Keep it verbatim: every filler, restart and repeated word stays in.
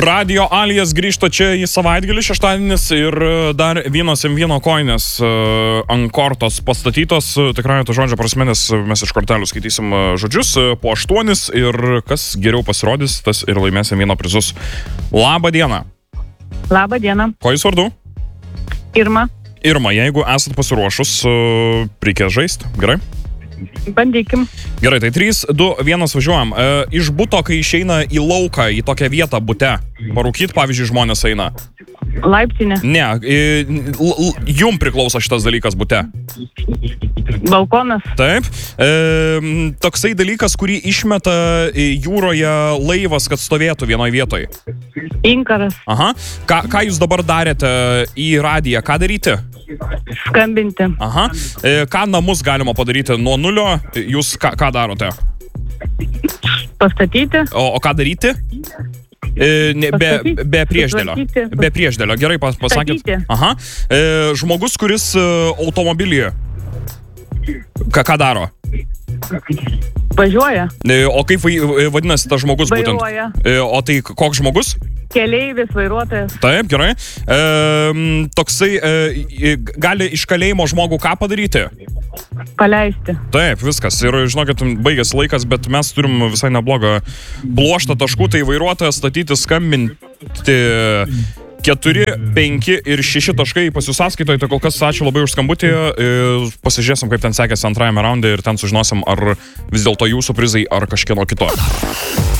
Radio Alijas grįžta čia į savaitgalį šeštadienis ir dar vienas M vieno koinės ant kortos pastatytos. Tikrai to žodžio prasme, nes mes iš kortelių skaitysim žodžius po aštuonis ir kas geriau pasirodys, tas ir laimės M vieno prizus. Labą dieną. Labą dieną. Ko jūs vardu? Irma. Irma, jeigu esat pasiruošus, reikės žaisti. Gerai? Bandykim. Gerai, tai trys, du, vienas važiuojam. E, iš buto, kai išeina į lauką, į tokią vietą bute, parūkyt, pavyzdžiui, žmonės eina. Laiptinė. Ne, e, l, l, jum priklauso šitas dalykas bute. Balkonas. Taip. E, toksai dalykas, kurį išmeta jūroje laivas, kad stovėtų vienoj vietoj. Inkaras. Aha. Ką, ką jūs dabar darėte į radiją? Ką daryti? Skambinti. Aha. E, ką namus galima padaryti nuo nulio? Jūs ką, ką darote? Pastatyti. O, o ką daryti? E, ne, be, be priešdėlio. Be priešdėlio. Gerai pas, pasakėt. Statyti. Aha. E, žmogus, kuris automobilyje. Ką, ką daro? Važiuoja. E, o kaip vadinasi tas žmogus būtent? Vairuoja. E, o tai koks žmogus? Keleivis, vairuotojas. Taip, gerai. E, toksai e, gali iš kalėjimo žmogų ką padaryti? Paleisti. Taip, viskas. Ir žinokit, baigėsi laikas, bet mes turim visai neblogą pluoštą taškų, tai vairuotojas, statyti, skambinti. Keturi, penki ir šeši taškai pas jūs sąskaitoje, tai kol kas ačiū labai už skambutį. Pasižiūrėsim, kaip ten sekėsi antrajame raunde ir ten sužinosim, ar vis dėlto jūsų prizai, ar kažkieno kito.